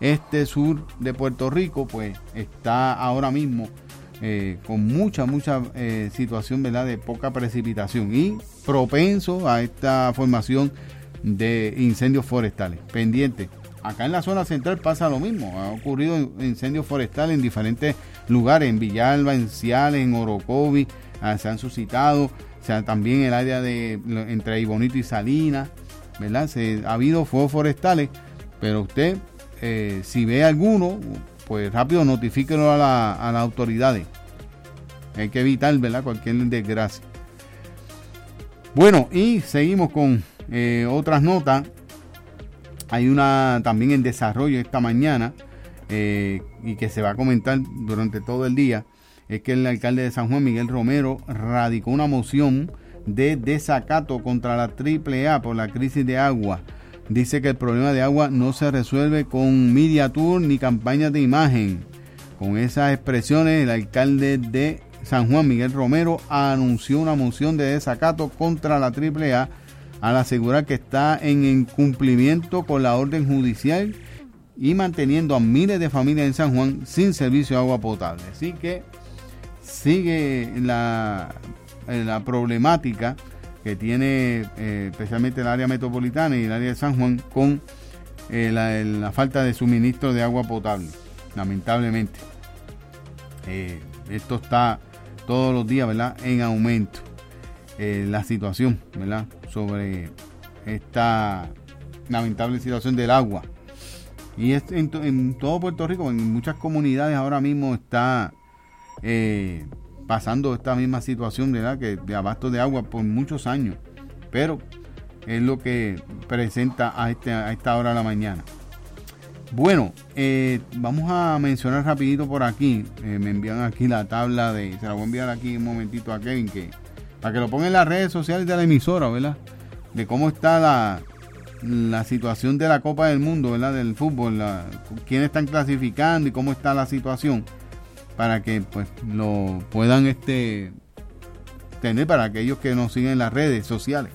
sur de Puerto Rico, pues está ahora mismo con mucha situación, ¿verdad?, de poca precipitación y propenso a esta formación de incendios forestales. Pendiente. Acá en la zona central pasa lo mismo. Ha ocurrido incendios forestales en diferentes lugares, en Villalba, en Ciales, en Orocovi, se han suscitado, o sea, también el área de entre Aybonito y Salinas, ¿verdad? Ha habido fuegos forestales, pero usted, si ve alguno, pues rápido notifíquelo a las autoridades. Hay que evitar, ¿verdad?, cualquier desgracia. Bueno, y seguimos con otras notas. Hay una también en desarrollo esta mañana y que se va a comentar durante todo el día. Es que el alcalde de San Juan, Miguel Romero, radicó una moción de desacato contra la AAA por la crisis de agua. Dice que el problema de agua no se resuelve con media tour ni campañas de imagen. Con esas expresiones, el alcalde de San Juan, Miguel Romero, anunció una moción de desacato contra la AAA al asegurar que está en incumplimiento con la orden judicial y manteniendo a miles de familias en San Juan sin servicio de agua potable. Así que sigue la problemática que tiene especialmente el área metropolitana y el área de San Juan con la falta de suministro de agua potable, lamentablemente. Esto está todos los días, ¿verdad?, en aumento. La situación, ¿verdad?, sobre esta lamentable situación del agua. Y en todo Puerto Rico, en muchas comunidades ahora mismo está pasando esta misma situación, ¿verdad?, que de abasto de agua por muchos años, pero es lo que presenta a esta hora de la mañana. Bueno, vamos a mencionar rapidito por aquí, me envían aquí la tabla se la voy a enviar aquí un momentito a Kevin, para que lo ponga en las redes sociales de la emisora, ¿verdad?, de cómo está la situación de la Copa del Mundo, ¿verdad?, del fútbol, quiénes están clasificando y cómo está la situación, para que pues lo puedan tener para aquellos que nos siguen en las redes sociales.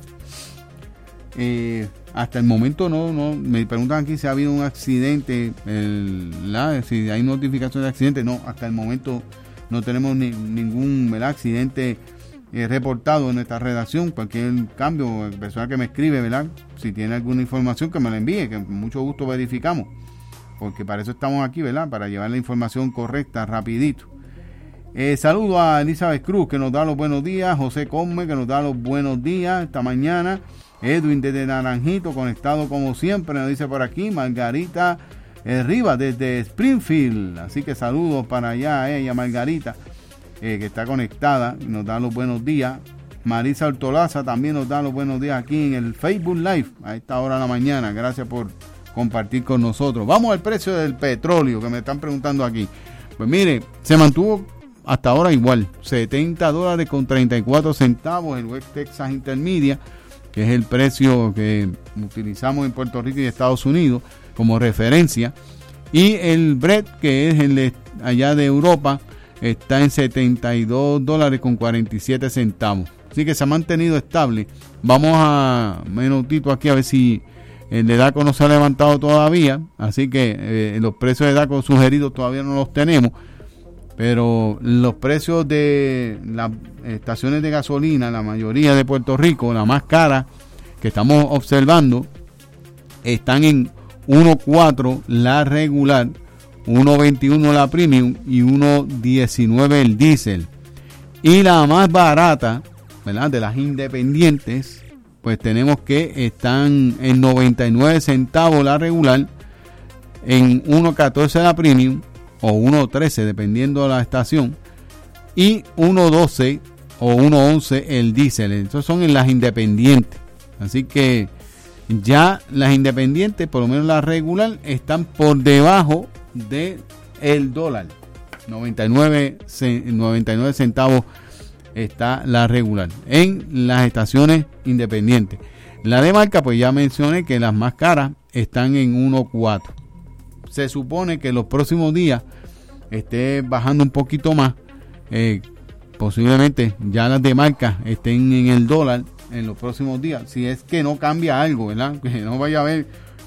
Hasta el momento no me preguntan aquí si ha habido un accidente, si hay notificación de accidente. No, hasta el momento no tenemos ningún, ¿verdad?, accidente reportado en nuestra redacción. Cualquier cambio, persona que me escribe, ¿verdad?, si tiene alguna información, que me la envíe, que con mucho gusto verificamos, porque para eso estamos aquí, ¿verdad?, para llevar la información correcta rapidito. Saludo a Elizabeth Cruz, que nos da los buenos días, José Come, que nos da los buenos días esta mañana, Edwin desde Naranjito, conectado como siempre, nos dice por aquí, Margarita Rivas desde Springfield, así que saludos para allá, ella, Margarita, que está conectada, nos da los buenos días. Marisa Ortolaza también nos da los buenos días aquí en el Facebook Live a esta hora de la mañana. Gracias por compartir con nosotros. Vamos al precio del petróleo, que me están preguntando aquí. Pues mire, se mantuvo hasta ahora igual, $70.34 el West Texas Intermedia, que es el precio que utilizamos en Puerto Rico y Estados Unidos como referencia, y el Brent, que es el de allá de Europa, está en $72.47. Así que se ha mantenido estable. Vamos a minutito aquí a ver si el de DACO no se ha levantado todavía, así que los precios de DACO sugeridos todavía no los tenemos, pero los precios de las estaciones de gasolina, la mayoría de Puerto Rico, la más cara que estamos observando, están en 1.4 la regular, 1.21 la premium y 1.19 el diésel. Y la más barata, ¿verdad?, de las independientes, pues tenemos que están en 99 centavos la regular, en 1.14 la premium o 1.13 dependiendo de la estación, y 1.12 o 1.11 el diésel. Estos son en las independientes. Así que ya las independientes, por lo menos la regular, están por debajo de el dólar. 99 centavos está la regular en las estaciones independientes. La de marca, pues ya mencioné que las más caras están en 1.4. Se supone que los próximos días esté bajando un poquito más. Posiblemente ya las de marca estén en el dólar en los próximos días, si es que no cambia algo, ¿verdad? Que no vaya a ver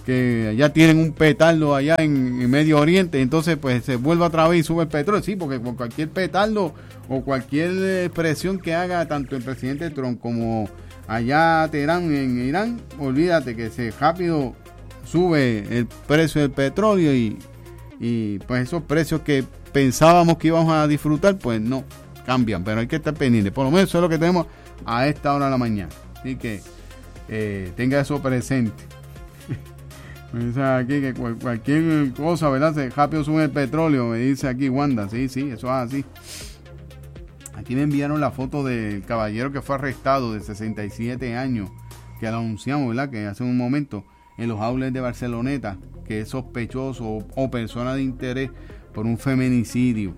que ya tienen un petardo allá en Medio Oriente, entonces pues se vuelve otra vez y sube el petróleo. Sí, porque por cualquier petardo o cualquier expresión que haga tanto el presidente Trump como allá Teherán en Irán, olvídate que se rápido sube el precio del petróleo y pues esos precios que pensábamos que íbamos a disfrutar, pues no, cambian, pero hay que estar pendientes. Por lo menos eso es lo que tenemos a esta hora de la mañana. Así que tenga eso presente. Me dice aquí que cualquier cosa, ¿verdad? Rápido sube el petróleo, me dice aquí Wanda. Sí, eso es así. Aquí me enviaron la foto del caballero que fue arrestado de 67 años, que lo anunciamos, ¿verdad? Que hace un momento en los outlets de Barceloneta, que es sospechoso o persona de interés por un feminicidio.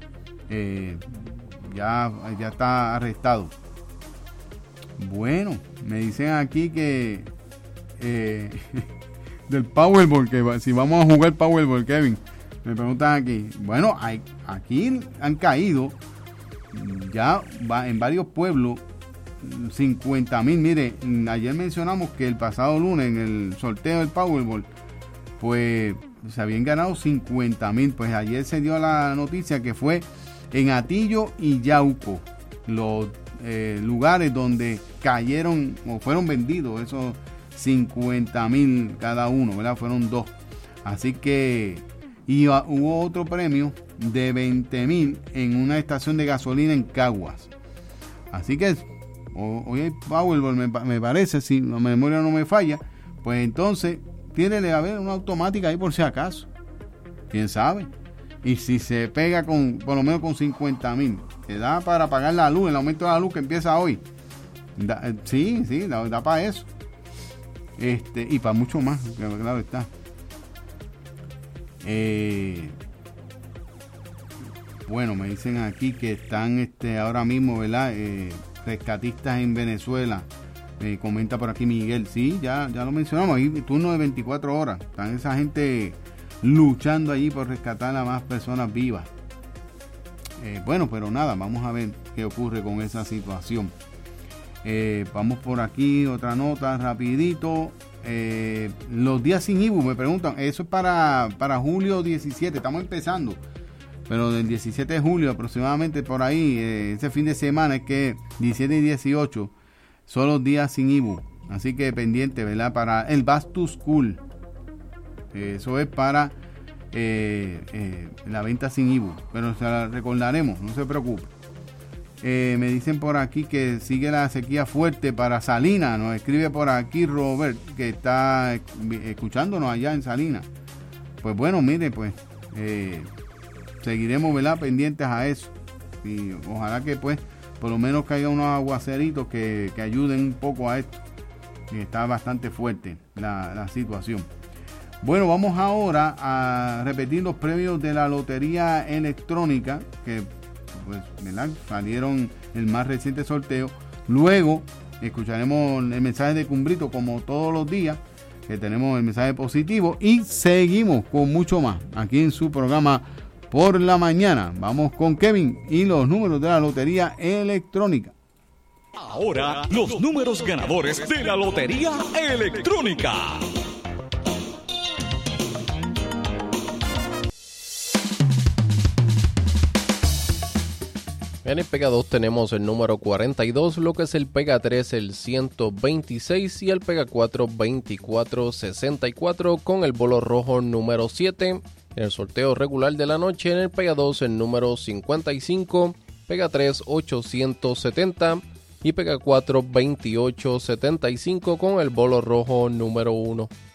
Ya está arrestado. Bueno, me dicen aquí que del Powerball, que si vamos a jugar Powerball, Kevin, me preguntan aquí. Bueno, aquí han caído ya en varios pueblos 50,000. Mire, ayer mencionamos que el pasado lunes en el sorteo del Powerball, pues se habían ganado 50,000. Pues ayer se dio la noticia que fue en Atillo y Yauco, los lugares donde cayeron o fueron vendidos esos 50,000 cada uno, ¿verdad? Fueron 2. Así que hubo otro premio de 20,000 en una estación de gasolina en Caguas. Así que hoy hay Powerball, me parece, si la memoria no me falla, pues entonces tiene que haber una automática ahí por si acaso. ¿Quién sabe? Y si se pega por lo menos con 50,000, te da para pagar la luz, el aumento de la luz que empieza hoy. Sí, da para eso. Y para mucho más, claro está. Bueno, me dicen aquí que están ahora mismo, ¿verdad? Rescatistas en Venezuela. Comenta por aquí Miguel. Sí, ya lo mencionamos. Ahí turno de 24 horas. Están esa gente luchando allí por rescatar a más personas vivas. Bueno, pero nada, vamos a ver qué ocurre con esa situación. Vamos por aquí, otra nota rapidito. Los días sin IBU, me preguntan, eso es para julio 17, estamos empezando, pero del 17 de julio aproximadamente por ahí, ese fin de semana es que 17 y 18 son los días sin IBU, así que pendiente, ¿verdad? Para el Back to School, eso es para la venta sin IBU, pero se la recordaremos, no se preocupe. Me dicen por aquí que sigue la sequía fuerte para Salinas. Nos escribe por aquí Robert, que está escuchándonos allá en Salinas. Pues bueno, mire, pues seguiremos, ¿verdad?, pendientes a eso. Y ojalá que pues por lo menos caiga unos aguaceritos que ayuden un poco a esto. Que está bastante fuerte la situación. Bueno, vamos ahora a repetir los premios de la lotería electrónica que pues, ¿verdad?, salieron el más reciente sorteo. Luego escucharemos el mensaje de Cumbrito como todos los días, que tenemos el mensaje positivo, y seguimos con mucho más aquí en su programa Por la Mañana. Vamos con Kevin y los números de la lotería electrónica. Ahora los números ganadores de la lotería electrónica. En el Pega 2 tenemos el número 42, lo que es el Pega 3 el 126 y el Pega 4 2464 con el bolo rojo número 7. En el sorteo regular de la noche en el Pega 2 el número 55, Pega 3 870 y Pega 4 2875 con el bolo rojo número 1.